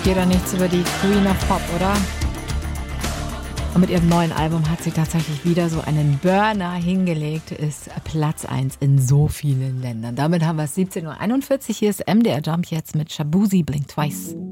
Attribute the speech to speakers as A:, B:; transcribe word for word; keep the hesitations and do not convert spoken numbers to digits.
A: Jeder nichts über die Queen of Pop, oder? Und mit ihrem neuen Album hat sie tatsächlich wieder so einen Burner hingelegt, ist Platz eins in so vielen Ländern. Damit haben wir es siebzehn Uhr einundvierzig. Hier ist M D R Jump jetzt mit Shabuzi Blink Twice.